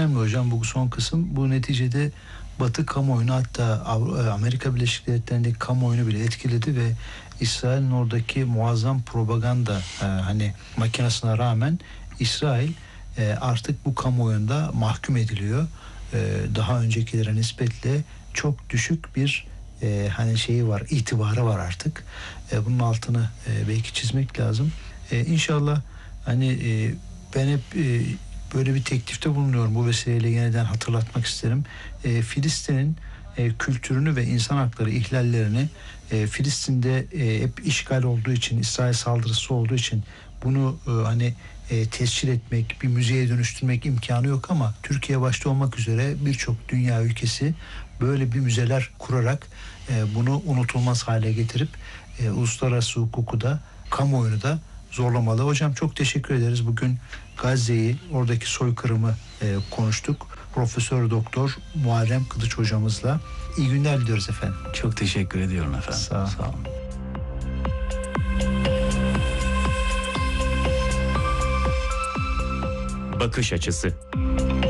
önemli hocam bu son kısım. Bu neticede Batı kamuoyunu, hatta Amerika Birleşik Devletleri'ndeki kamuoyunu bile etkiledi ve İsrail'in oradaki muazzam propaganda hani makinesine rağmen İsrail artık bu kamuoyunda mahkum ediliyor. Daha öncekilere nispetle çok düşük bir hani şeyi var, itibarı var artık. Bunun altını belki çizmek lazım. İnşallah hani ben hep böyle bir teklifte bulunuyorum. Bu vesileyle yeniden hatırlatmak isterim. Filistin'in kültürünü ve insan hakları ihlallerini Filistin'de hep işgal olduğu için, İsrail saldırısı olduğu için bunu hani tescil etmek, bir müzeye dönüştürmek imkanı yok ama Türkiye başta olmak üzere birçok dünya ülkesi böyle bir müzeler kurarak bunu unutulmaz hale getirip uluslararası hukuku da kamuoyunu da zorlamalı. Hocam çok teşekkür ederiz. Bugün Gazze'yi, oradaki soykırımı konuştuk. Profesör Doktor Muharrem Kılıç hocamızla. İyi günler diliyoruz efendim. Çok teşekkür ediyorum efendim. Sağ olun. Sağ olun. Bakış açısı.